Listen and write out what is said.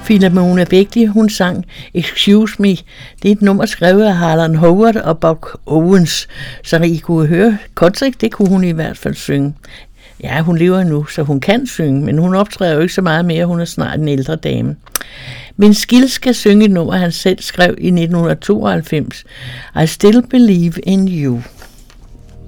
Philomena Bechly, hun sang Excuse Me. Det er et nummer skrevet af Harlan Howard og Buck Owens, så I kunne høre country, det kunne hun i hvert fald synge. Ja, hun lever nu, så hun kan synge, men hun optræder jo ikke så meget mere, hun er snart en ældre dame. Men Skill skal synge et nummer, han selv skrev i 1992, I Still Believe in You.